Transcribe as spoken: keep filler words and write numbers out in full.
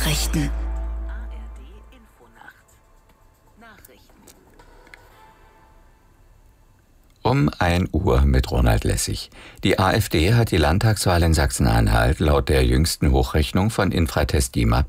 Nachrichten. Um ein Uhr mit Ronald Lessig. Die AfD hat die Landtagswahl in Sachsen-Anhalt laut der jüngsten Hochrechnung von Infratest DIMAP